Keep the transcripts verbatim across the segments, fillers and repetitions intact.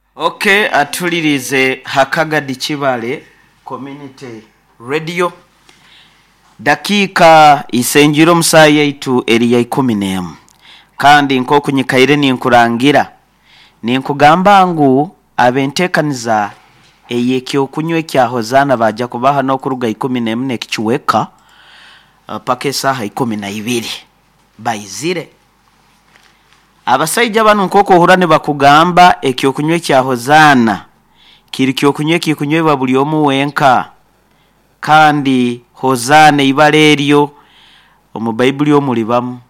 Okay, atulirize Hakagadi Kibale Community Radio. Dakika isenjiro musayi yaitu eriya ikumi n'emu. Kandi nko kunyikaire ninkurangira. Ninkugamba ngu abentekaniza eyekyo kunywe kyahozana baja kubaha no kuruga ikumi n'emu nekichweka uh, pake saha ikumi na ibiri. Bayizire. Abasajja bano nkoko ohurane bakugamba ekyo kunywe kyahozana kiri kyo kunywe kikunywe buli omu wenka kandi hozana ibale eryo omu Bible omulibamu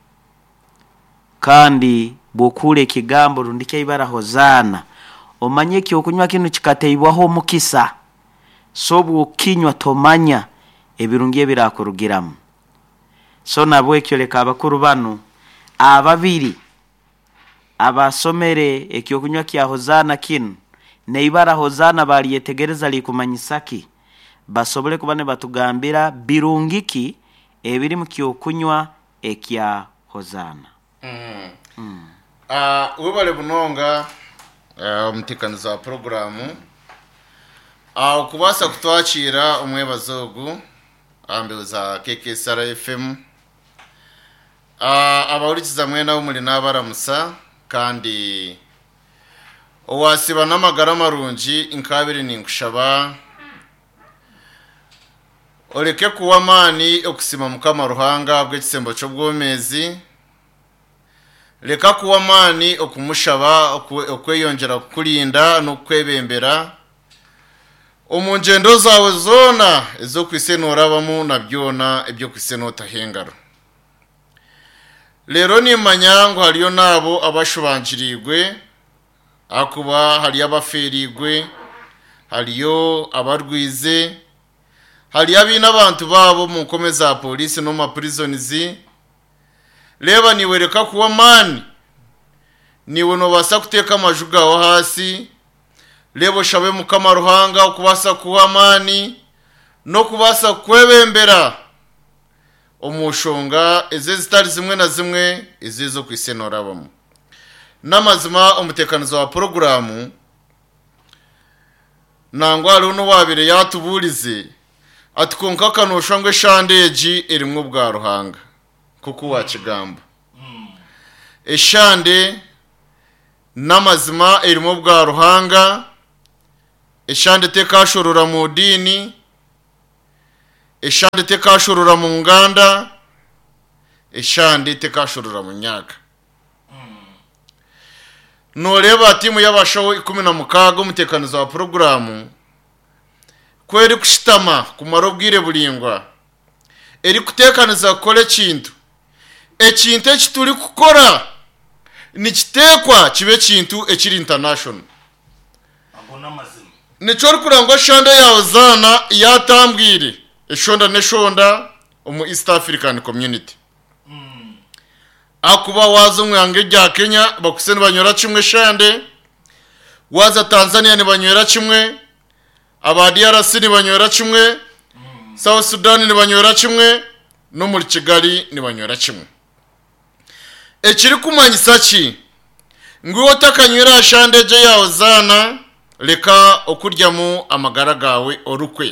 kandi bokule kigambo rundike ibara hozana omanye kyo kunywa kinu kikateibwaho mukisa sobu kinywa tomanya ebirungiye birakurugiramu so nabwo ekyo leka abakuru bano ababiri abasomere ekyokunywa kya hozana kinu neibara hozana bali yetegereza likumanyisaki basobole kubane batugambira birungiki ebiri mu kyokunywa ekya hozana. Mm. Mm. Ah uh, ubale bunonga omutikaniza uh, programu ah uh, kubasa kutwachira omwebazogu ambe za K K S R F M ah uh, abawurikiza mwena umuli nabaramusa kandi owasiba namagara marungi inkabiri ninkushaba oleke kuwa mani okusima mukama ruhanga bw'ekisembo cy'obwomezi leka kuwa mani okumushaba okweyongera kukulinda no kwebembera omunjendo zawe zona ezo kwisenurabamu nabyona ebyo kwisenota hengaro. Lero ni manyango haliyo nabo abashubanjirigwe akuba haliyo abaferigwe haliyo abarwize haliyo abina abantu babo mu komeza police no ma prisons leba niwereka kuwa mani niwe no basa kuteka amajuga wa hasi lebo shabe mukama ruhanga okubasa kuwa mani no kubasa kwebembera omushonga eze zitari zimwe na zimwe izizo kwisenora bamo namazima umutekanizo wa programu nangwa runo wabire yatuburize atukonka kanoshangwe shandeji erimwe bwa ruhanga kuko wakigamba eshande namazima erimo bwa ruhanga eshande tekashorora mu dini eshande tekashorora mu nganda eshande tekashorora mu nyaga mm. no reba timu y'abashaho ikumi na mukaga umutekanizo wa programu kweri kushitama kumarobwire bulingwa eri kutekaniza kole kintu ekintu ekituli kukora ni kitekwa kibe kintu ekiri international abona mazima nico kurangwa shande yawo zana yatambwire eshonda neshonda omu East African Community mm. akuba wazo mwange rya Kenya bakusene banyora kimwe shande waza Tanzania ni banyora kimwe aba D R C ni banyora kimwe mm. South Sudan ni banyora kimwe no muri Kigali ni banyora kimwe ekiri kumanyisa ki ngwiwo takanywera shande je yawo zana leka okuryamu amagara gawe orukwe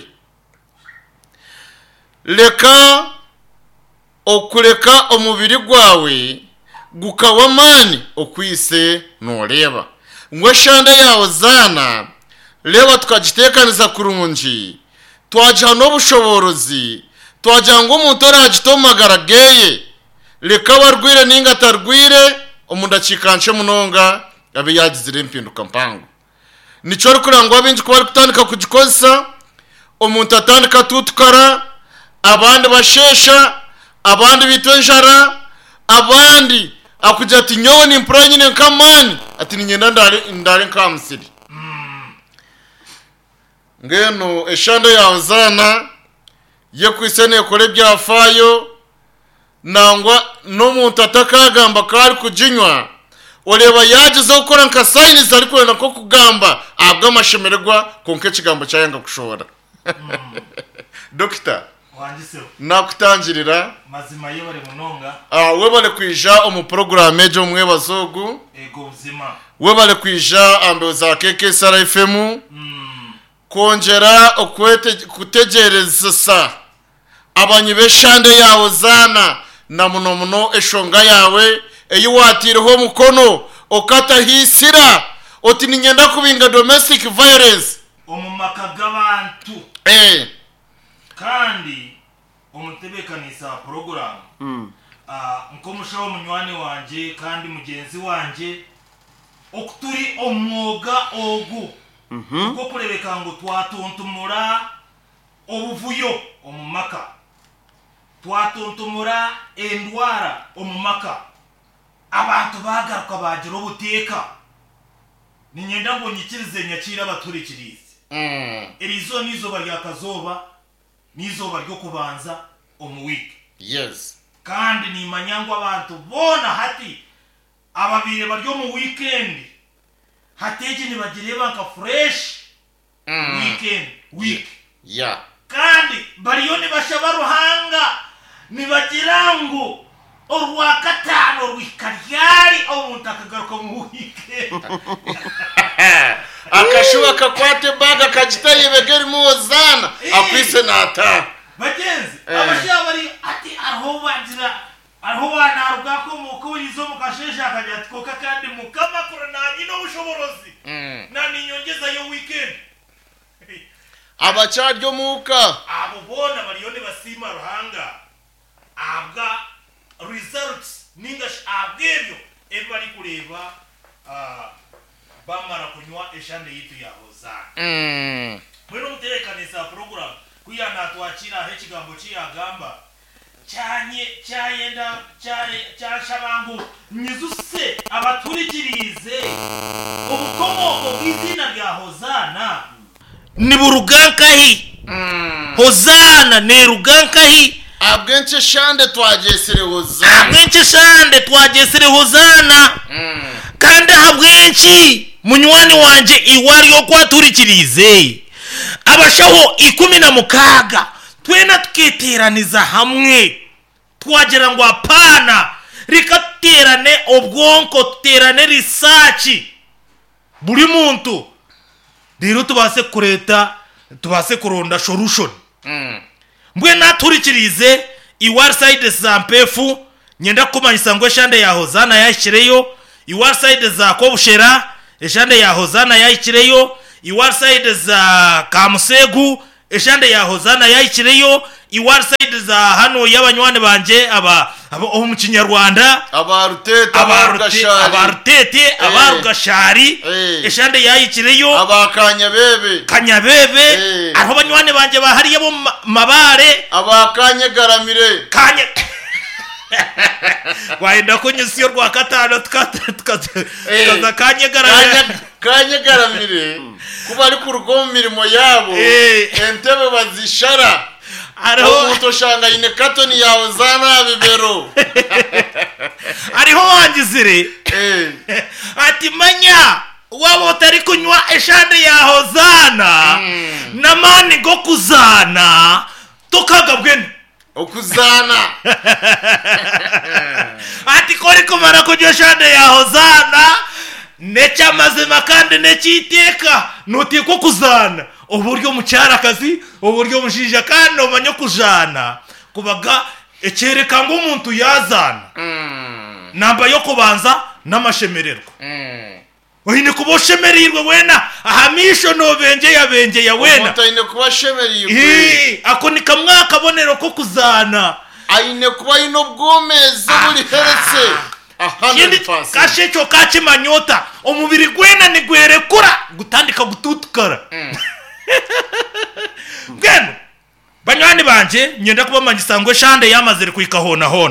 leka okuleka omubiri gwawe gukawa mani okwise noreba ngwe shande yawo zana leba tukagitekaniza kurungi twaja no bushoborozi twaja ngo umuntu aragitomagara geye leka barwire ninga tarwire omunda kikanshe munonga abe yagizire impinduka mpango nico rukurangwa binji ko bari kutandika kugikozesa omuntu atandika tutukara abandi bashesha abandi bitwenjara abandi akuja ati nyowe ni mpura nyine nkamani ati ninyenda ndare ndare nkamusiri mm. ngeno eshande yawo ye kwisene kole byafayo nangwa no muntu atakagamba kari kujinywa oleba yagize gukora nka signs ariko nako kugamba abwa amashemererwa konke kigambo cyayanga kushora mm. Doctor wangiseho nakutangirira mazima yo bari munonga ah we bale kwija omu program ejo mwe bazogu ego buzima we bale kwija ambe za K K S R F M mm. kongera okwete kutegereza sa abanyi beshande yawo zana na muno muno eshonga yawe eyo watiriho mukono okata hisira oti ninyenda kubinga domestic violence omumaka g'abantu eh kandi omutebekanisa program mm. ah nkomushaho munywani wanje kandi mugenzi wanje okuturi omwoga ogu mhm uko kurebeka ngo twatuntumura obuvuyo omumaka twatuntumura endwara omumaka abantu bagaruka bagira obuteka ninyenda ngo nyikirize nyakira abaturikirize mm erizo nizo bari akazoba nizo bari kubanza omu week yes kandi nimanyango abantu bona hati ababire bari mu weekend hateje ni bagire banka fresh mm. weekend week yeah kandi bariyo ni bashaba ruhanga ni bagirango orwa katano rwikaryari omuntu akagaruka mu weekend akashuba kakwate baga kagitaye begeri muzana akwise nata bagenzi abashaba bari ati aho banjira aho banaruga ko mu kubizo mukashesha akajatikoka kandi mukama korananyi no bushoborozi na ninyongeza yo weekend abacharyo muka abo bona bariyo ne basima ruhanga abwa results ningash abgebyo ebali kureba ah bamara kunywa eshande yitu ya hozana mm mwero muterekanisa program kuyana twakira hekigambo kiyagamba cyanye cyayenda cyaye cyashabangu nyizuse abaturikirize ubukomoko bw'izina rya hozana ni burugankahi mm hozana ne rugankahi abwenche shande twagesere hozana abwenche shande twagesere hozana mm kandi habwenchi munywani wanje iwari yo kwaturikirize abashaho ikumi na mukaga twena tukiteraniza hamwe twagira ngo apana rikaterane obwonko tuterane research buri muntu rero tubase kureta tubase kuronda solution mm mbwe naturikirize iwar side za mpefu nyenda kumanyisa ngo shande ya hozana yashireyo iwar side za kobushera eshande ya hozana yayikireyo iwar side za kamusegu eshande ya hozana yayikireyo iwar side za hano y'abanywane banje aba abo mu kinyarwanda abarutete abarugashari abarutete abarugashari eshande yayikireyo abakanyabebe kanyabebe aho banywane banje bahariye bo mabare abakanye garamire kanye wayenda kunyusiyo rwa katano tukaza kanye garamire kanye garamire kuba ari ku rugo mu mirimo yabo entebe bazishara ariho umuntu shanga ine katoni yawe zana bibero ariho wangizire ati manya wabo utari kunywa eshande ya hozana na mani go kuzana tukagabwe okuzana ati kori kumara kunywa eshande ya hozana necha mazima kandi neciteka nutiko kuzana uburyo mucyarakazi uburyo mushija kandi umanyo kujana kubaga ecereka ngo umuntu yazana mm namba yo kubanza n'amashemererwa mm ohine kuboshemerirwe wena ahamisho no benge ya benge ya wena mutayine kubashemerirwe eh akonika mwaka bonero ko kuzana ayine kuba ino bwomeza buri heretse Kindi kashecho kakimanyota omubiri gwena nigwerekura gutandika gututukara Geno banywani banje nyenda kubamanyisa ngo eshande yamazire kwikahona hona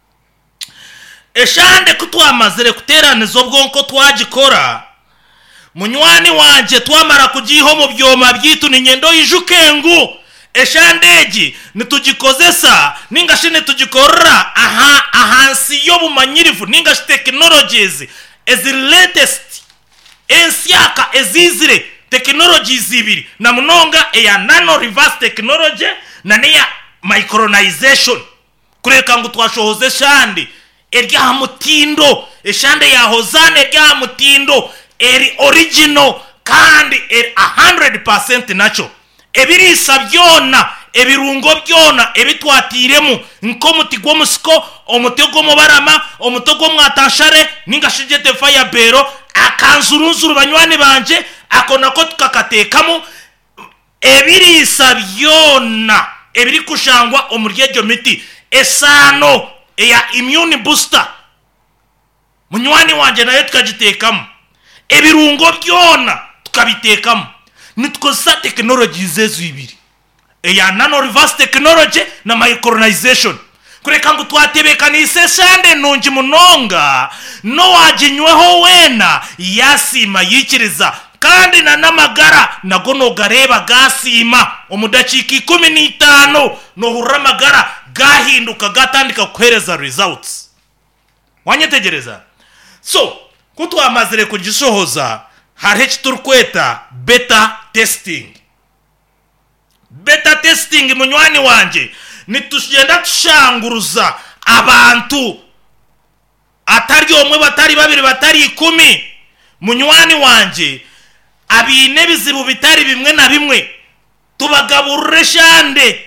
eshande kutwamazire kuteraniza obwonko twagikora munywani wanje twamara kugiho mu byoma byitu ni nyendo yijukengu eshandegi nitugikozesa ningashine tugikorra aha ahansi yo bumanyirivu ningashi technologies as latest ensiaka ezizire technologies ibiri na munonga eya nano reverse technology na neya micronization kureka ngo twashohoze shande erya mutindo eshande ya hozana erya mutindo eri original kandi eri one hundred percent nacho ebirisa byona ebirungo byona ebitwatiremu nko mutigwo musiko omutego mubarama omutego mwatashare ningashijete fire bero akanzurunzuru banywani banje akona ko tukakatekamo ebirisa byona ebiri kushangwa omuryejo miti esano ya immune booster munywani wanje nayo tukagitekamo ebirungo byona tukabitekamo nitwosa technology zezu ibiri eya nano reverse technology na micronization kureka ngo twatebekanise sande nungi munonga no wajinyweho wena yasima yikiriza kandi na namagara nago no gareba gasima omudakiki kumi n'itanu no huramagara gahinduka gatandika kwereza results wanyetegereza so kutwamazire kugishohoza hari turkweta beta testing beta testing munywani wanje nitugenda tushanguruza abantu atari omwe batari babiri batari ikumi munywani wanje abine bizibu bitari bimwe na bimwe tubagaburure shande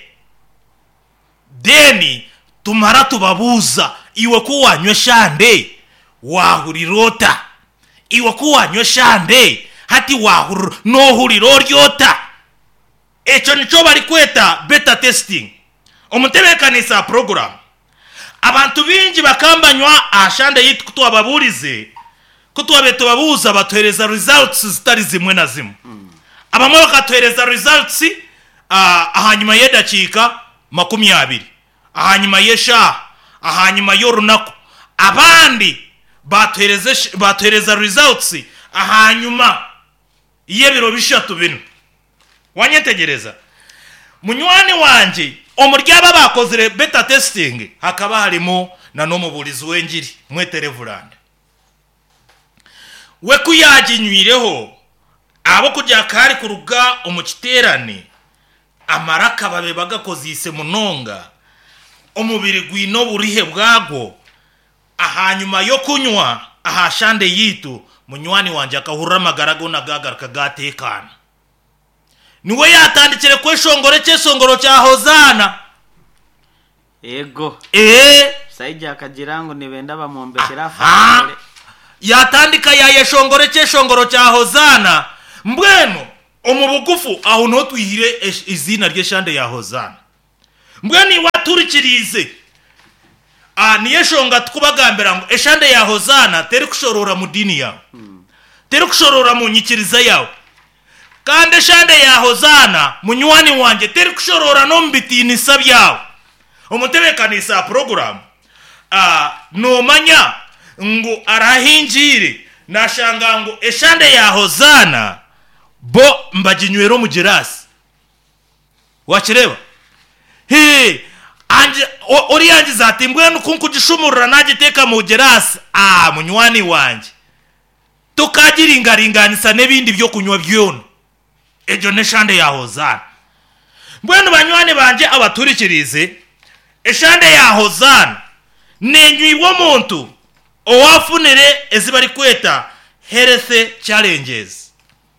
deni tumara tubabuza iwe kuwanywe shande wahurirota iwe kuwanywe shande hati wahuru nohuriro ryota echo nico bari kweta beta testing omutebekanisa program abantu bingi bakambanywa ashande yitu kutwababurize kutwabeto babuza batwereza results zitari zimwe na zimwe mm. abamwe bakatwereza results uh, ahanyuma yedakika makumyabiri ahanyuma yesha ahanyuma yorunako abandi batwereza batwereza results ahanyuma yebiro bishatu bino wanyetegereza munywani wanje omuryaba bakozere beta testing hakaba harimo na no muburizi wengiri mweterevurande we kuyaginywireho abo kujya kari kuruga omukiterane amaraka babe bagakozise munonga omubiri gwino burihe bwago ahanyuma yo kunywa ahashande yitu munywani wanje akahurra magarago nagagaraka gatekana niwe yatandikire kweshongore cyesongoro cya hozana ego eh saija akagirango nibenda bamombekera afare yatandika ya yeshongore cyeshongoro cya hozana mbweno omubugufu aho no twihire izina rye shande ya hozana mbweni waturikirize a niyeshonga tukubagambira ngo eshande ya hozana teri kushorora mu dini yawe hmm. teri kushorora mu nyikiriza yawe kandi shande ya hozana munywani wanje teri kushorora no mbitini sabyawe omutebekanisa program a no manya ngo arahinjire nashanga ngo eshande ya hozana bo mbaginywero mu girasi wakireba he anje ori yanje zatimbwe nukunku gishumurira nagiteka mu girasi ah munywani wanje tukagiringaringanisa nebindi byo kunywa byono ejo ne shande ya hozana mbwenu banywani banje abaturikirize eshande ya hozana nenywiwo muntu owafunire ezibari kweta health challenges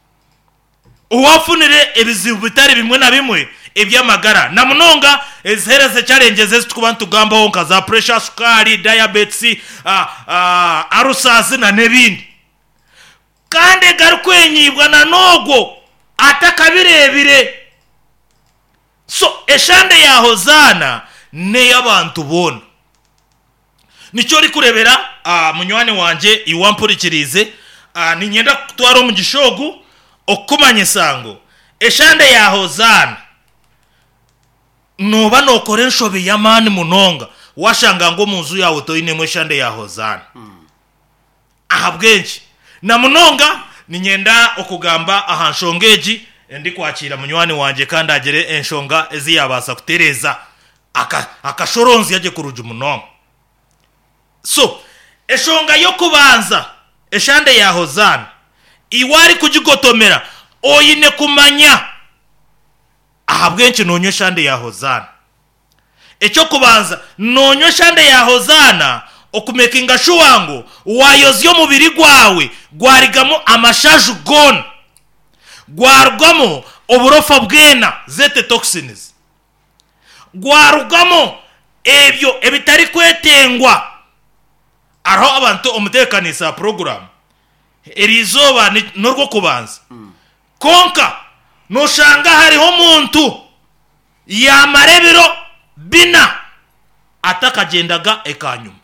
owafunire ebizibu bitari bimwe na bimwe ebyamagara na munonga ez health challenges ezitukubantu gamba honka za pressure sukari diabetes uh, uh, arusas na nebindi kandi garukwenyibwa na nogo atakabirebire so eshande ya hozana ne yabantu bona nicho ri kurebera uh, munywani wanje iwampurikirize uh, ninyenda kutwara mu gishogu okumanye sango eshande ya hozana no bano kore nshobe yamani munonga washanga ngo munzu yawe toine mwe shande ya hozana hmm. ahabwenji na munonga ninyenda okugamba ahanshongeji ndi kwakira munywani wanje kandi agere enshonga eziyabasa kutereza aka akashoronzi yaje kuruja munonga so eshonga yo kubanza eshande ya hozana iwari kujigotomera oyine kumanya ahabwenshi nonyo shande ya hozana icyo kubanza nonyo shande ya hozana okumekinga shuwango wayozyo mubiri gwawe gwarigamo amashaju gone gwarugamo oburofa bwena zete toxins gwarugamo ebyo ebitari kwetengwa araho abantu umutekanisa program erizoba norwo kubanza mm. konka noshanga hariho muntu yamarebero bina atakagendaga ekanyuma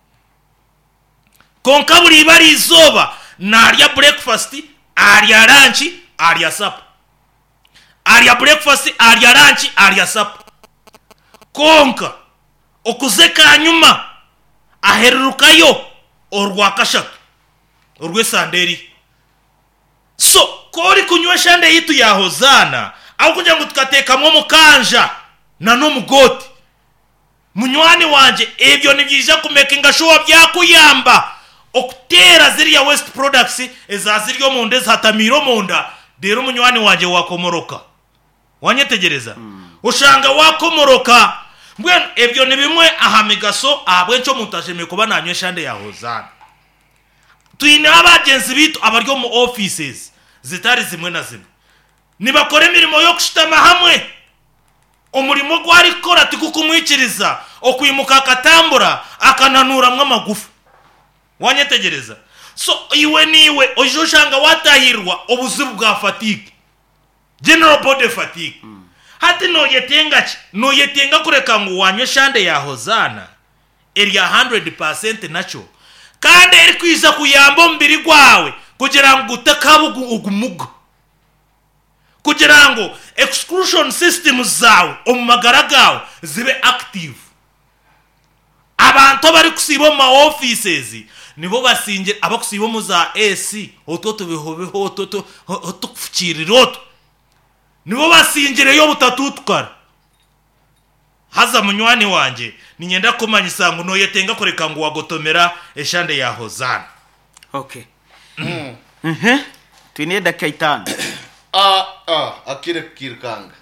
konka buri bari izoba narya breakfast arya lunch arya supper arya breakfast arya lunch arya supper konka okuze kanyuma aherukayo orwakashatu orwe sanderi so kori kunywa shande yitu ya hozana au kugira ngo tukatekamo mukanja na no mugoti munywani wanje ebyo nibyiza kumekinga shuwa byakuyamba okutera ziriya waste products ezaziryo munde zatamiro munda dero munywani wanje wakomoroka wanyetegereza mm. ushanga wakomoroka mbwen ebyo ni bimwe ahamigaso ahabwe cyo mutajeme kuba nanywe shande ya hozana tuyine abagenzi bitu abaryo mu offices zitari zimwe na zimwe nibakore mirimo yo kushitama hamwe umurimo gwari kora tikukumwikiriza okwimuka akatambura akananura amagufa wanyetegereza so iwe niwe ojoshanga watahirwa obuzibu bwa fatigue general body fatigue mm. hati no yetenga no yetenga kureka ngo wanywe shande ya hozana area one hundred percent nacho kandi eri kwiza kuyamba mbiri gwawe kugira ngo utakabugu ugumuga kugira ngo exclusion system zawe omumagara gawe zibe active abantu bari kusibo ma offices nibo basinge abakusibo mu za A C ototo behobeho ototo otukufukiriroto nibo basingire yo butatutukara haza munywani wanje ninyenda kumanyisa ngo no yetenga kureka ngo wagotomera eshande ya hozana okay mhm mhm twine dakika itanu ah ah akire kirkanga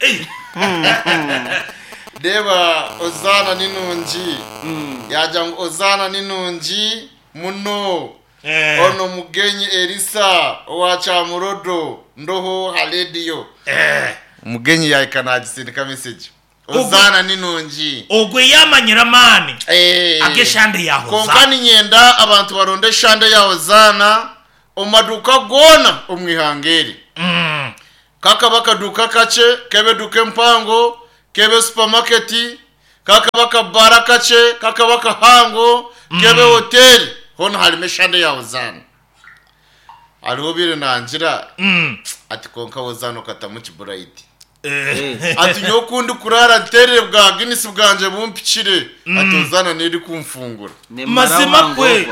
deba ozana ninunji mm. yaja ngo ozana ninunji muno eh. ono mugenyi Elisa owacha murodo ndoho haledio eh. mugenyi yaikanagisindika message ozana ninunji ogwe yamanyiramani eh. ageshande ya hozana konkani nyenda abantu baronde shande ya hozana omaduka gona omwihangeri mm. kaka bakaduka kache kebe duke mpango kebe supermarket kaka baka barakache kaka baka hango mm. kebe hotel hono harime shande ya hozana aliho bire nanjira mm. ati konka hozana katamuki bright eh. ati nyokundi kurara ntere bwa Guinness bwanje bumpicire mm. ati hozana niri kumfungura mazima kwe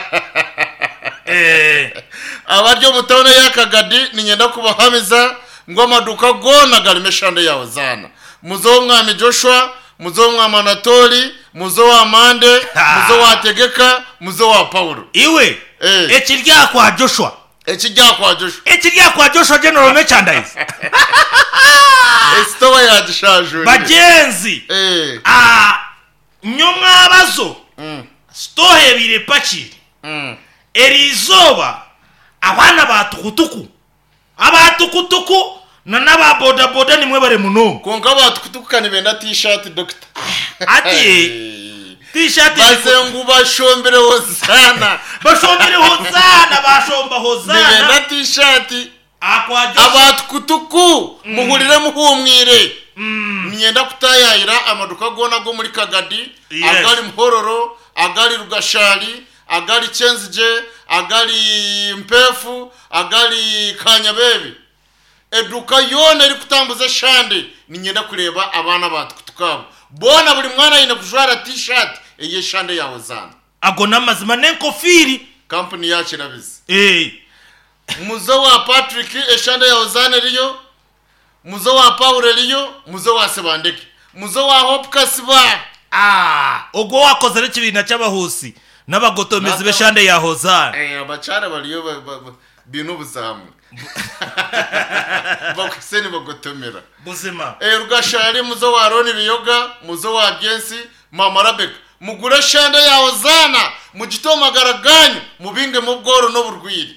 eh abaryo mutone yakagadi ninyenda kubahamiza ngo amaduka gona garime shande ya hozana muzo mwami Joshua muzo mwami Anatoli muzo wa Mande muzo wa Tegeka muzo wa Paulo iwe eh. ekirya kwa Joshua ekirya kwa Joshua ekirya kwa Joshua general merchandise estowa ya gishaje bagenzi eh ah nyoma abazo mm. stohe bire pachiri mm. erizoba abana batukutuku abatukutuku na naba boda boda nimwe bare muno konka batukutuku kani benda t-shirt doctor ati t-shirt basengu bashombere hozana bashombere hozana bashomba hozana benda t-shirt akwaje abatukutuku mm. muhurire muhumwire mm. nyenda kutayayira amaduka gona go muri Kagadi yes. agali Mhororo agali Rugashali agali Chenzije agali Mpefu agali Kanyabebi eduka yone iri kutambuza shande ninyenda kureba abana batukutukabo bona buri mwana yine kujwara t-shirt eye shande ya hozana agona mazima nenkofiri company yacu nabizi eh muzo wa Patrick eshande ya hozana riyo muzo wa Paul riyo muzo wa Sebandeke muzo wa Hope Kasiba ah ogo wakoze n'ikibina cy'abahusi n'abagotomezi beshande ya hozana eh abachara baliyo bino buzamu bakuseni bagotomera buzima eh rugashari muzo waroni biyoga muzo wa byensi mama Rabeka mugura shanda yawe zana mu gitomagara ganyu mubinge mu bworo no burwiri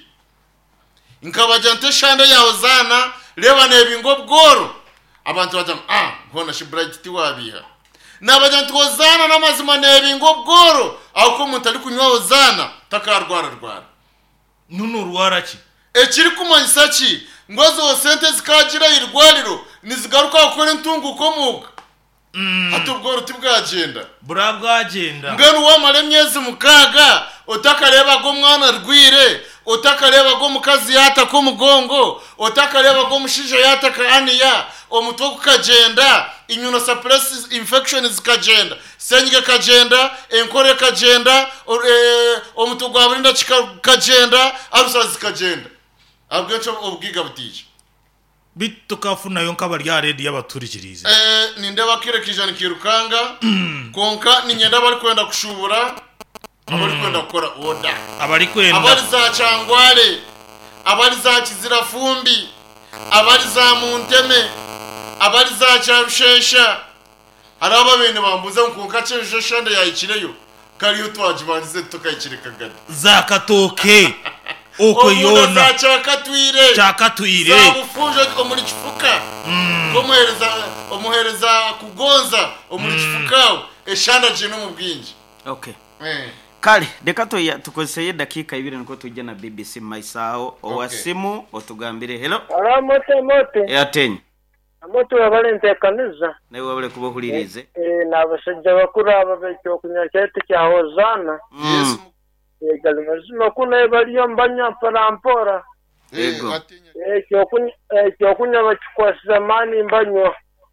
inkabajante shanda yawe zana reba nebingo bworo abantu bajam ah bona shibright tiwabiha nabajante wozana namazima nebingo bworo aho ko muntu ari kunywa zana takarwara rwara nunu rwaraki ekiri kumanyisa ki ngozo sente zikagira irwariro nizigaruka gukora intungu komuka mm. atubworo tibwagenda bura bwagenda ngano wamare myezi mukaga utakareba go mwana rwire utakareba go mukazi yata ko mugongo utakareba go mushije yata kaaniya omutoko kagenda immuno suppressive infection zikagenda senyige kagenda enkore kagenda omutoko aburinda kagenda arusa zikagenda abwecho obwiga butije bitukafuna yonka bari ya ready y'abaturikirize eh ninde bakire kijana kirukanga konka ninyenda bari kwenda kushubura abari kwenda gukora oda abari kwenda abari za cyangware abari za kizira fumbi abari za munteme abari za cyarushesha araba bene bambuza konka cyeje shande yayikireyo kariyo twajibanze tukayikireka za katoke oko yona za cyakatwire cyakatwire za bufuje omuri kifuka komuhereza omuhereza kugonza omuri kifuka eshanda jino mu bwinji okay eh kale deka to ya tukoseye dakika ibiri nko tujya na B B C Maisao owasimu otugambire hello ara mote mote yatenye mote abalente kaniza nawe wabale kubohulirize eh nabasajja bakuru ababekyo kunyakete kya hozana yes egali mazima kuna baliyo mbanya parampora ego eh kyokunya eh kyokunya bakikwasa mani mbanyo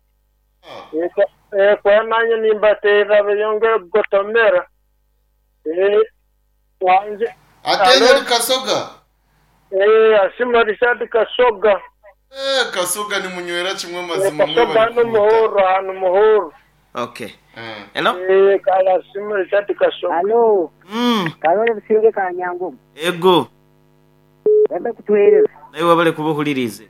eh kwa nanye nimbatera bayonge gotomera eh wanje atenya kasoga eh asima Richard Kasoga eh kasoga ni munywera kimwe mazima mwe Kasoga no muhoro hano muhoro okay eh hello eh kala asima Richard Kasoga Halo. mm Kalole bisinge ka nyango. ego Ebe kutwereza. nawe wabale kubohulirize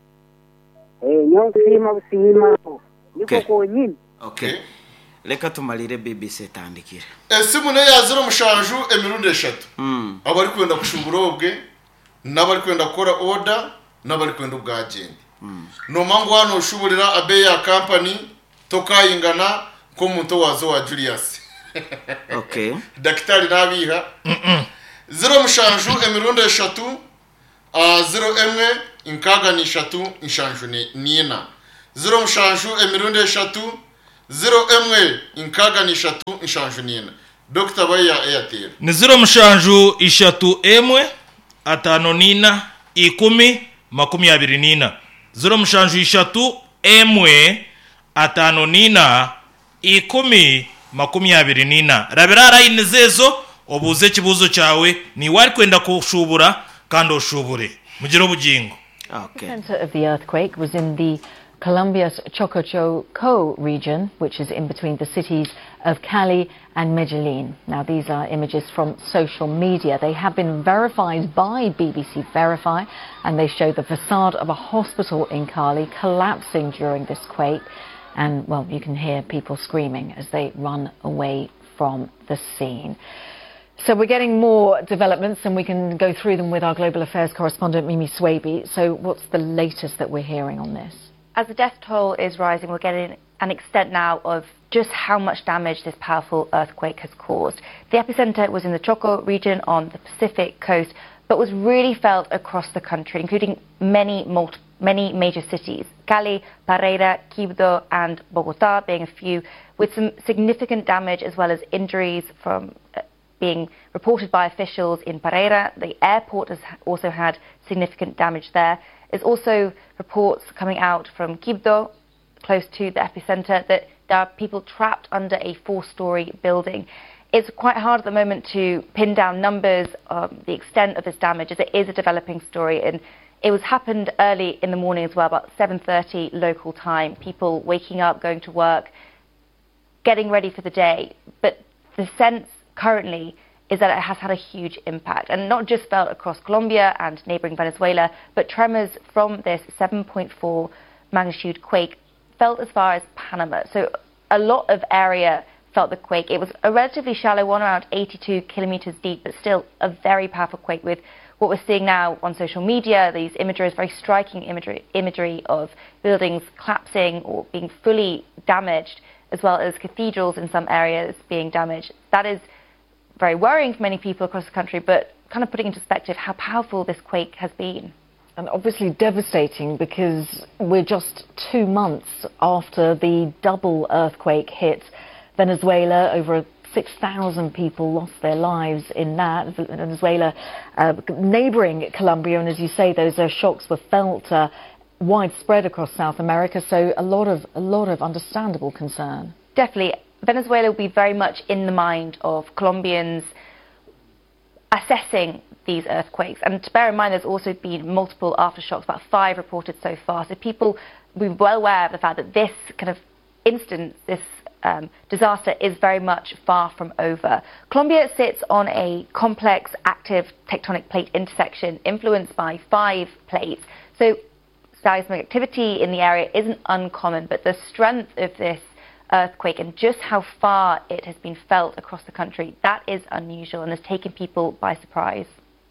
Eh nyongo sima busima. Niko Okay. ko nyine. okay leka tumalire B B C tandikira esimu ne yazira mushanju emirundi eshatu mm abari kwenda kushubura obwe nabari kwenda gukora order nabari kwenda ubwagende mm no mangu hano ushuburira abe ya company tokayingana ko muntu wazo wa Julius okay daktari nabiha zero mushanju emirundi eshatu a zero emwe inkaga ni eshatu inshanju ni nina zero mushanju emirundi eshatu zero emwe inkaga ni eshatu inshanju nina Dr. Baya Airtel ni zero mushanju ishatu emwe atano nina ikumi makumi abiri nina zero mushanju ishatu emwe atano nina ikumi makumi abiri nina rabira line zezo obuze kibuzo cyawe ni wari kwenda kushubura kandi oshubure mugiro bugingo okay The center of the earthquake was in the Colombia's Chococho region, which is in between the cities of Cali and Medellin. Now, these are images from social media. They have been verified by B B C Verify, and they show the facade of a hospital in Cali collapsing during this quake. And, well, you can hear people screaming as they run away from the scene. So we're getting more developments, and we can go through them with our global affairs correspondent, Mimi Swaby. So what's the latest that we're hearing on this? As the death toll is rising, we're getting an extent now of just how much damage this powerful earthquake has caused. The epicenter was in the Choco region on the Pacific coast, but was really felt across the country, including many multi many major cities, Cali, Pereira, Quibdó and Bogotá being a few, with some significant damage as well as injuries from uh, being reported by officials in Pereira. The airport has also had significant damage there. There's also reports coming out from Quibdó, close to the epicenter, that there are people trapped under a four-storey building. It's quite hard at the moment to pin down numbers, um, the extent of this damage, as it is a developing story. And it was happened early in the morning as well, about seven thirty local time, people waking up, going to work, getting ready for the day. But the sense currently is that it has had a huge impact, and not just felt across Colombia and neighboring Venezuela, but tremors from this seven point four magnitude quake felt as far as Panama. So a lot of area felt the quake. It was a relatively shallow one, around eighty-two kilometers deep, but still a very powerful quake, with what we're seeing now on social media, these imageries, very striking imagery, imagery of buildings collapsing or being fully damaged, as well as cathedrals in some areas being damaged. That is very worrying for many people across the country, but kind of putting into perspective how powerful this quake has been. And obviously devastating, because we're just two months after the double earthquake hit Venezuela. Over six thousand people lost their lives in that. Venezuela, uh, neighbouring Colombia, and as you say, those uh, shocks were felt uh, widespread across South America, so a lot of, a lot of understandable concern. Definitely. Venezuela will be very much in the mind of Colombians assessing these earthquakes. And to bear in mind, there's also been multiple aftershocks, about five reported so far. So people will be well aware of the fact that this kind of instance, this um, disaster is very much far from over. Colombia sits on a complex, active tectonic plate intersection influenced by five plates. So seismic activity in the area isn't uncommon, but the strength of this earthquake and just how far it has been felt across the country, that is unusual and has taken people by surprise.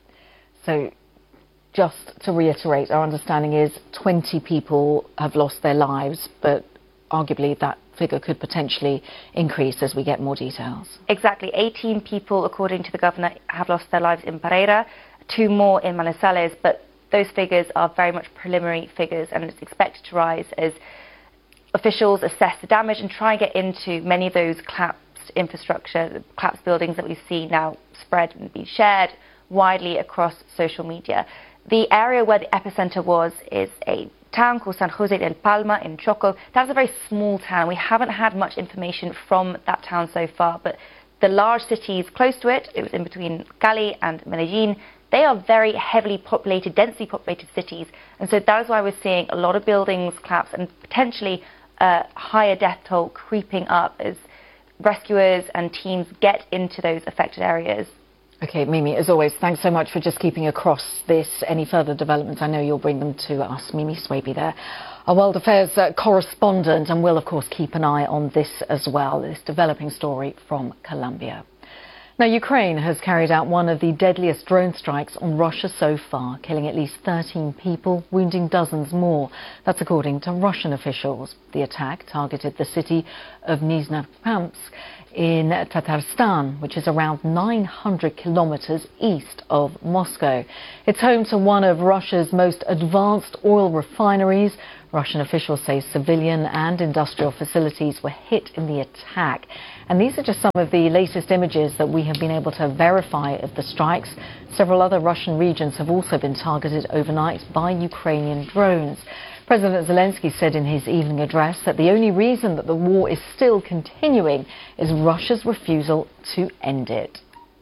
So just to reiterate, our understanding is twenty people have lost their lives, but arguably that figure could potentially increase as we get more details. Exactly. eighteen people, according to the governor, have lost their lives in Pereira, two more in Manizales, but those figures are very much preliminary figures, and it's expected to rise as officials assess the damage and try and get into many of those collapsed infrastructure, collapsed buildings that we see now spread and be shared widely across social media. The area where the epicenter was is a town called San Jose del Palma in Choco. That's a very small town. We haven't had much information from that town so far, but the large cities close to it, it was in between Cali and Medellin, they are very heavily populated, densely populated cities, and so that is why we're seeing a lot of buildings collapse and potentially a higher death toll creeping up as rescuers and teams get into those affected areas. Okay, Mimi, as always, thanks so much for just keeping across this. Any further developments, I know you'll bring them to us. Mimi Swaby there, our World Affairs uh, correspondent, and we'll, of course, keep an eye on this as well, this developing story from Colombia. Now, Ukraine has carried out one of the deadliest drone strikes on Russia so far, killing at least thirteen people, wounding dozens more. That's according to Russian officials. The attack targeted the city of Nizhnekamsk in Tatarstan, which is around nine hundred kilometers east of Moscow. It's home to one of Russia's most advanced oil refineries. Russian officials say civilian and industrial facilities were hit in the attack. And these are just some of the latest images that we have been able to verify of the strikes. Several other Russian regions have also been targeted overnight by Ukrainian drones. President Zelensky said in his evening address that the only reason that the war is still continuing is Russia's refusal to end it.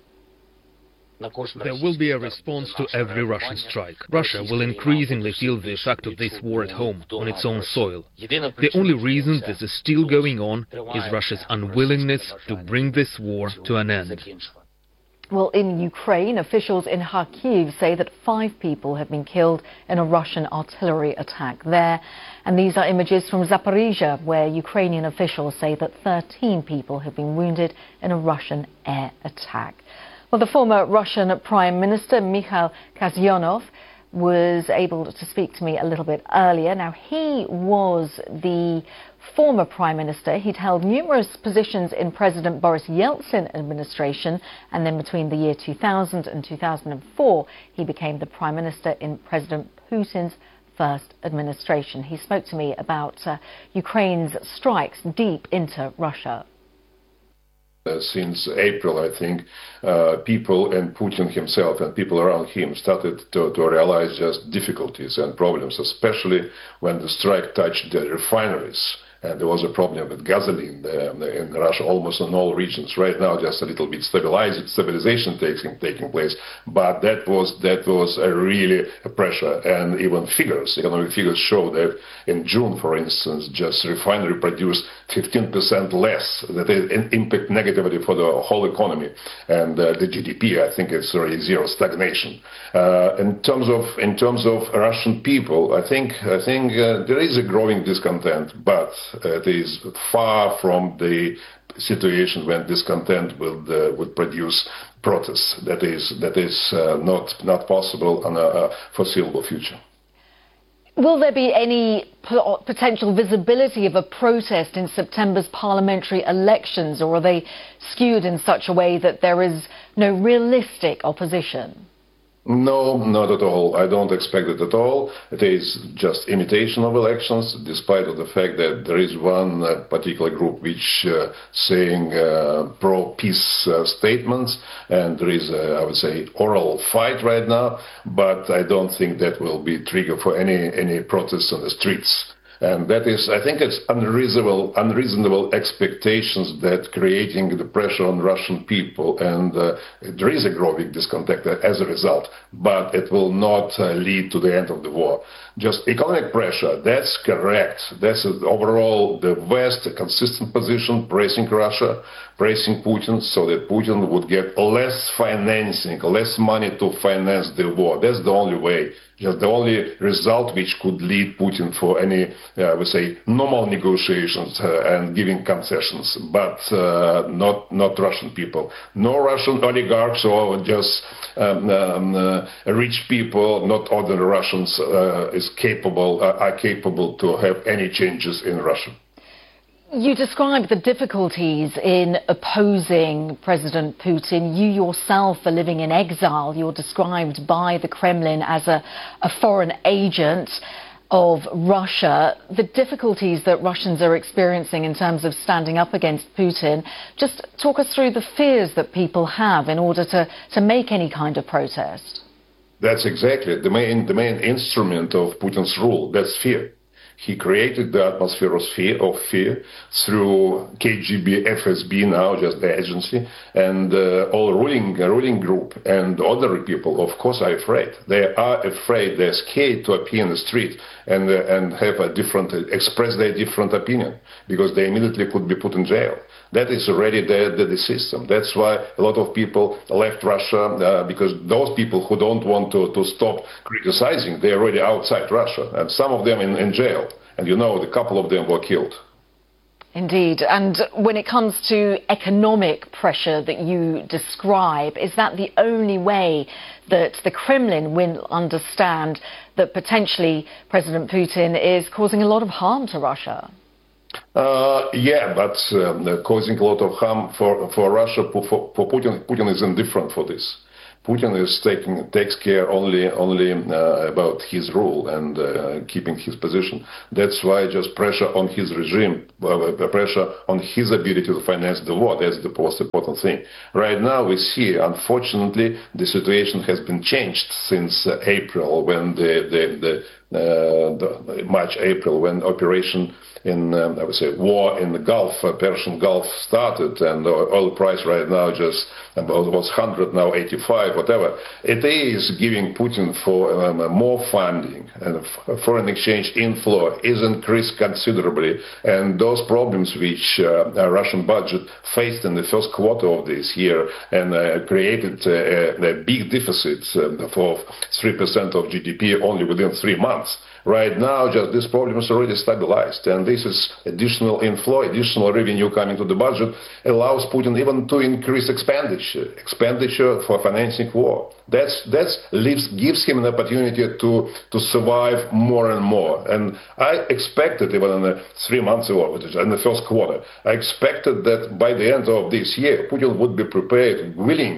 There will be a response to every Russian strike. Russia will increasingly feel the effect of this war at home, on its own soil. The only reason this is still going on is Russia's unwillingness to bring this war to an end. Well, in Ukraine, officials in Kharkiv say that five people have been killed in a Russian artillery attack there. And these are images from Zaporizhia, where Ukrainian officials say that thirteen people have been wounded in a Russian air attack. Well, the former Russian Prime Minister, Mikhail Kazyanov, was able to speak to me a little bit earlier. Now, he was the former Prime Minister. He'd held numerous positions in President Boris Yeltsin administration, and then between the year two thousand and two thousand four, he became the Prime Minister in President Putin's first administration. He spoke to me about uh, Ukraine's strikes deep into Russia. Uh, since April, I think, uh, people and Putin himself and people around him started to, to realize just difficulties and problems, especially when the strike touched the refineries And there was a problem with gasoline um, in Russia, almost in all regions. Right now, just a little bit stabilizing, stabilization taking taking place. But that was that was a really a pressure, and even figures, economic figures show that in June, for instance, just refinery produced fifteen percent less. That is an impact negatively for the whole economy, and uh, the G D P, I think, it's already zero stagnation. Uh, in terms of in terms of Russian people, I think I think uh, there is a growing discontent, but it is far from the situation when discontent will uh, would produce protests. That is that is uh, not not possible in a foreseeable future. Will there be any potential visibility of a protest in September's parliamentary elections, or are they skewed in such a way that there is no realistic opposition? No, not at all. I don't expect it at all. It is just imitation of elections, despite of the fact that there is one uh, particular group which uh, saying uh, pro-peace uh, statements, and there is, a, I would say, oral fight right now. But I don't think that will be trigger for any any protests on the streets. And that is, I think it's unreasonable, unreasonable expectations that creating the pressure on Russian people, and uh, there is a growing discontent as a result, but it will not uh, lead to the end of the war. Just economic pressure, that's correct. That's uh, overall the West, a consistent position, praising Russia, praising Putin, so that Putin would get less financing, less money to finance the war. That's the only way. Just the only result which could lead Putin for any, uh, I would say, normal negotiations uh, and giving concessions, but uh, not not Russian people. No Russian oligarchs or just um, um, uh, rich people, not ordinary Russians, uh, is capable uh, are capable to have any changes in Russia. You described the difficulties in opposing President Putin. You yourself are living in exile. You're described by the Kremlin as a, a foreign agent of Russia. The difficulties that Russians are experiencing in terms of standing up against Putin, just talk us through the fears that people have in order to, to make any kind of protest. That's exactly the main, the main instrument of Putin's rule. That's fear. He created the atmosphere of fear, of fear through K G B, F S B, now just the agency, and uh, all ruling ruling group and other people, of course, are afraid. They are afraid. They're scared to appear in the street and uh, and have a different, express their different opinion, because they immediately could be put in jail. That is already the, the, the system. That's why a lot of people left Russia, uh, because those people who don't want to, to stop criticizing, they're already outside Russia, and some of them in, in jail. And you know, a couple of them were killed. Indeed. And when it comes to economic pressure that you describe, is that the only way that the Kremlin will understand that potentially President Putin is causing a lot of harm to Russia? Uh, yeah, but um, causing a lot of harm for, for Russia, for, for Putin, Putin is indifferent for this. Putin is taking takes care only only uh, about his rule and uh, keeping his position. That's why just pressure on his regime, uh, pressure on his ability to finance the war. That's the most important thing. Right now, we see, unfortunately, the situation has been changed since uh, April, when the the, the Uh, the March, April, when operation in, um, I would say, war in the Gulf, uh, Persian Gulf started, and the oil price right now just about was one hundred, now eighty-five, whatever. It is giving Putin for um, more funding, and foreign exchange inflow is increased considerably, and those problems which uh, the Russian budget faced in the first quarter of this year and uh, created uh, a big deficit uh, for three percent of G D P only within three months. Right now, just this problem is already stabilized, and this is additional inflow, additional revenue coming to the budget, allows Putin even to increase expenditure, expenditure for financing war. That's that's leaves gives him an opportunity to to survive more and more. And I expected, even in the three months ago, in the first quarter, I expected that by the end of this year, Putin would be prepared, willing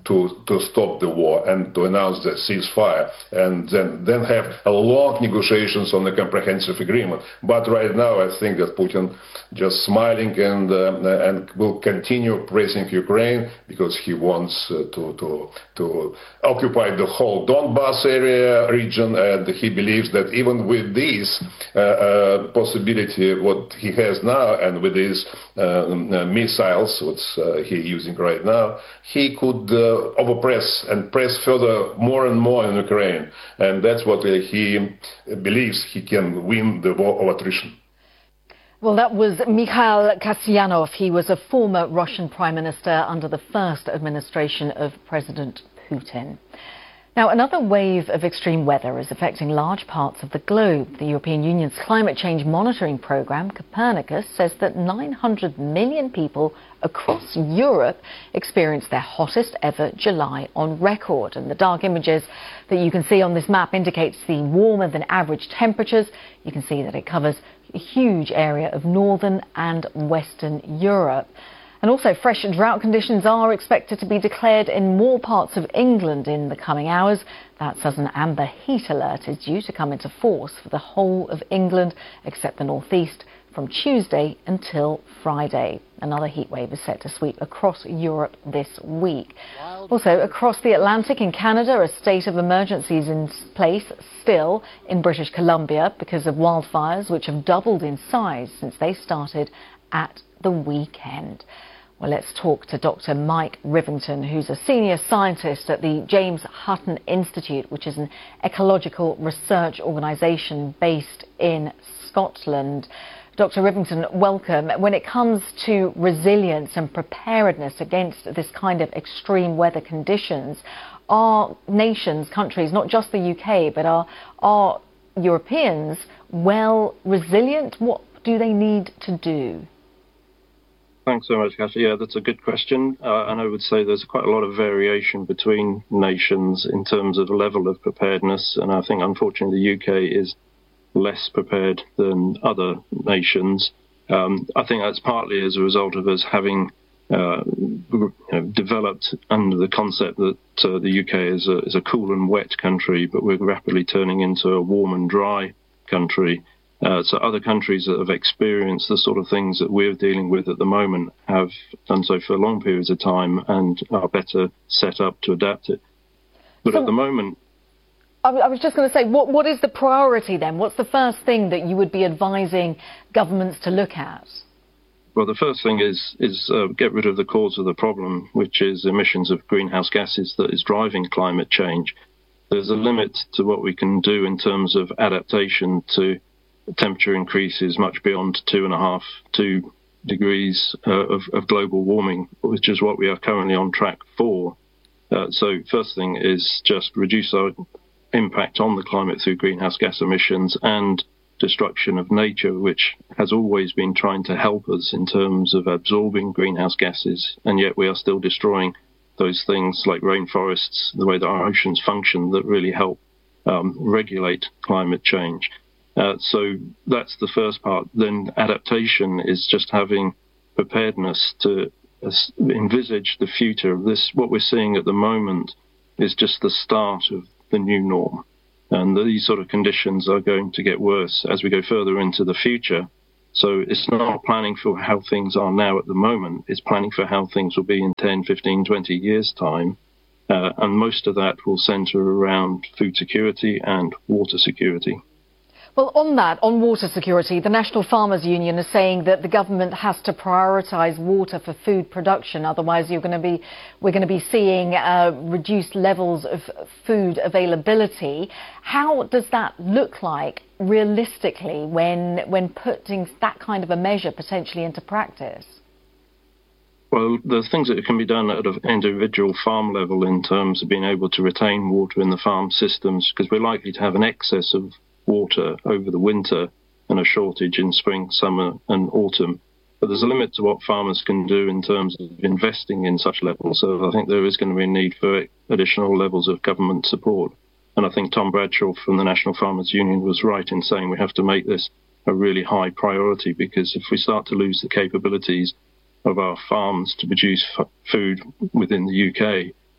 to, to stop the war and to announce the ceasefire, and then, then have a long negotiations on a comprehensive agreement. But right now, I think that Putin just smiling and uh, and will continue praising Ukraine because he wants uh, to, to, to occupy the whole Donbas area region, and he believes that even with this uh, uh, possibility, what he has now, and with these uh, uh, missiles, what uh, he's using right now, he could uh, overpress and press further more and more in Ukraine. And that's what uh, he believes he can win the war of attrition. Well, that was Mikhail Kasyanov. He was a former Russian prime minister under the first administration of President Putin. Now, another wave of extreme weather is affecting large parts of the globe. The European Union's climate change monitoring programme, Copernicus, says that nine hundred million people across Europe experienced their hottest ever July on record. And the dark images that you can see on this map indicates the warmer than average temperatures. You can see that it covers a huge area of northern and western Europe. And also, fresh drought conditions are expected to be declared in more parts of England in the coming hours. That's as an amber heat alert is due to come into force for the whole of England, except the northeast, from Tuesday until Friday. Another heat wave is set to sweep across Europe this week. Also, across the Atlantic in Canada, a state of emergency is in place still in British Columbia because of wildfires, which have doubled in size since they started at the weekend. Well, let's talk to Doctor Mike Rivington, who's a senior scientist at the James Hutton Institute, which is an ecological research organisation based in Scotland. Doctor Rivington, welcome. When it comes to resilience and preparedness against this kind of extreme weather conditions, are nations, countries, not just the U K, but are, are Europeans well resilient? What do they need to do? Thanks so much, Kasia. Yeah, that's a good question. Uh, and I would say there's quite a lot of variation between nations in terms of level of preparedness. And I think, unfortunately, the U K is less prepared than other nations. Um, I think that's partly as a result of us having uh, you know, developed under the concept that uh, the U K is a, is a cool and wet country, but we're rapidly turning into a warm and dry country. Uh, so other countries that have experienced the sort of things that we're dealing with at the moment have done so for long periods of time and are better set up to adapt it. But so, at the moment... I, I was just going to say, what, what is the priority then? What's the first thing that you would be advising governments to look at? Well, the first thing is, is uh, get rid of the cause of the problem, which is emissions of greenhouse gases that is driving climate change. There's a limit to what we can do in terms of adaptation to temperature increases much beyond two and a half, two degrees uh, of, of global warming, which is what we are currently on track for. Uh, so first thing is just reduce our impact on the climate through greenhouse gas emissions and destruction of nature, which has always been trying to help us in terms of absorbing greenhouse gases, and yet we are still destroying those things like rainforests, the way that our oceans function, that really help um, regulate climate change. Uh, so that's the first part. Then adaptation is just having preparedness to uh, envisage the future. This, what we're seeing at the moment, is just the start of the new norm. And these sort of conditions are going to get worse as we go further into the future. So it's not planning for how things are now at the moment. It's planning for how things will be in ten, fifteen, twenty years' time. Uh, and most of that will centre around food security and water security. Well, on that, on water security, the National Farmers Union is saying that the government has to prioritise water for food production. Otherwise, you're going to be, we're going to be seeing uh, reduced levels of food availability. How does that look like realistically when when putting that kind of a measure potentially into practice? Well, there's things that can be done at an individual farm level in terms of being able to retain water in the farm systems, because we're likely to have an excess of water over the winter and a shortage in spring, summer and autumn. But there's a limit to what farmers can do in terms of investing in such levels. So I think there is going to be a need for additional levels of government support. And I think Tom Bradshaw from the National Farmers Union was right in saying we have to make this a really high priority, because if we start to lose the capabilities of our farms to produce f- food within the U K,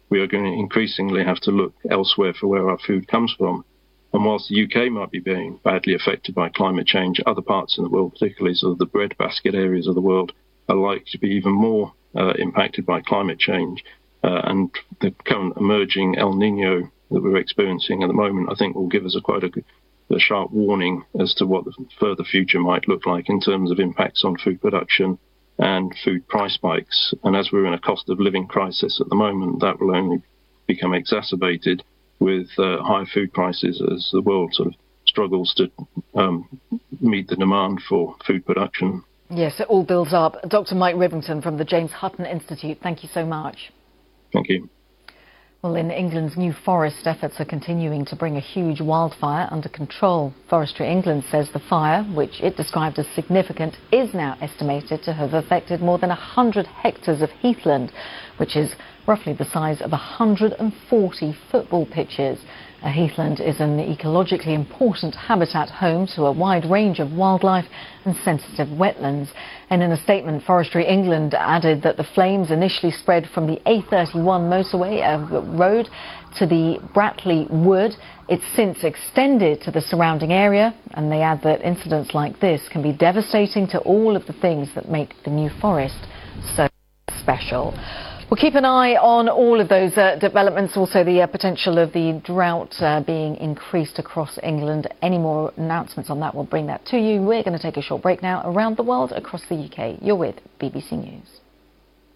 we are going to increasingly have to look elsewhere for where our food comes from. And whilst the U K might be being badly affected by climate change, other parts of the world, particularly sort of the breadbasket areas of the world, are likely to be even more uh, impacted by climate change. Uh, and the current emerging El Nino that we're experiencing at the moment, I think, will give us a quite a, a sharp warning as to what the further future might look like in terms of impacts on food production and food price spikes. And as we're in a cost of living crisis at the moment, that will only become exacerbated with uh, high food prices as the world sort of struggles to um, meet the demand for food production. Yes, it all builds up. Doctor Mike Rivington from the James Hutton Institute, thank you so much. Thank you. Well, in England's New Forest, efforts are continuing to bring a huge wildfire under control. Forestry England says the fire, which it described as significant, is now estimated to have affected more than one hundred hectares of heathland, which is roughly the size of one hundred forty football pitches. A heathland is an ecologically important habitat home to a wide range of wildlife and sensitive wetlands. And in a statement, Forestry England added that the flames initially spread from the A thirty-one motorway uh, road to the Bratley Wood. It's since extended to the surrounding area, and they add that incidents like this can be devastating to all of the things that make the New Forest so special. We'll keep an eye on all of those uh, developments, also the uh, potential of the drought uh, being increased across England. Any more announcements on that, we'll bring that to you. We're going to take a short break now. Around the world, across the U K, you're with B B C News.